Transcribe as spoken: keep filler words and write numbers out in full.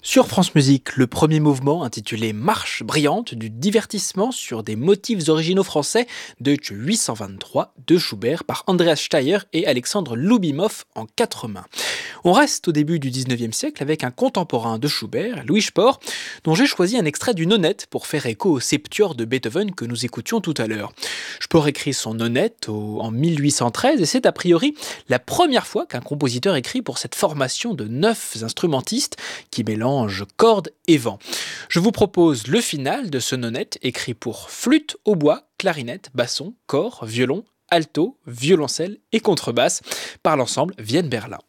Sur France Musique, le premier mouvement intitulé Marche brillante du divertissement sur des motifs originaux français de huit cent vingt-trois de Schubert par Andreas Steier et Alexandre Loubimov en quatre mains. On reste au début du dix-neuvième siècle avec un contemporain de Schubert, Louis Spohr, dont j'ai choisi un extrait d'une nonette pour faire écho au septuor de Beethoven que nous écoutions tout à l'heure. Spohr écrit son nonette au- en mille huit cent treize et c'est a priori la première fois qu'un compositeur écrit pour cette formation de neuf instrumentistes qui mélangent cordes et vent. Je vous propose le final de ce nonette écrit pour flûte, hautbois, clarinette, basson, cor, violon, alto, violoncelle et contrebasse par l'ensemble Vienne-Berlin.